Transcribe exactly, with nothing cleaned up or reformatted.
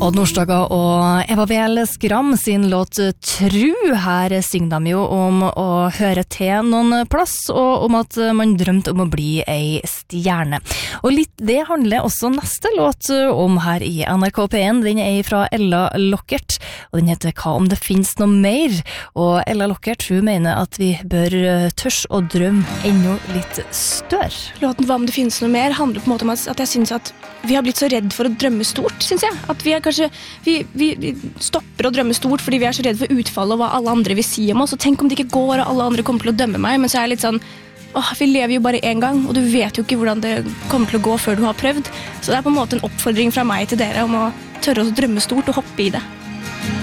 Odd Nordstoga og Eva Vel Skram sin låt Tru. Her synger de jo om å høre til noen plass, og om at man drømte om å bli ei stjerne. Og litt det handler også neste låt om her i N R K P en. Den er fra Ella Lockert, og den heter Hva om det finnes noe mer? Og Ella Lockert, hun mener at vi bør tørs å drømme enda litt større. Låten Hva om det finnes noe mer handler på en måte om at jeg synes at vi har blitt så redd for å drømme stort, synes jeg. At vi er kanskje, vi, vi, vi stopper å drømme stort fordi vi er så redd for utfallet og hva alle andre vil si om oss. Og tenk om det ikke går og alle andre kommer til å dømme meg. Men så er jeg litt sånn, åh, vi lever jo bare en gang, og du vet jo ikke hvordan det kommer til å gå før du har prøvd. Så det er på en måte en oppfordring fra meg til dere om å tørre å drømme stort og hoppe i det.